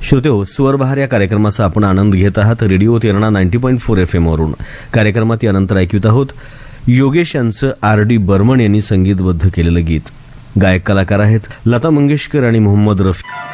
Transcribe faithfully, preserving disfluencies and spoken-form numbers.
श्रोतेहो, स्वरबहार या कार्यक्रमाचा आपण आनंद घेत आहात radio Terna ninety point four F M वरून. कार्यक्रमात यानंतर ऐकवित आहोत योगेश यांचं आर डी बर्मन यांनी संगीतबद्ध केलेलं गीत. गायक कलाकार आहेत लता मंगेशकर आणि मोहम्मद रफी.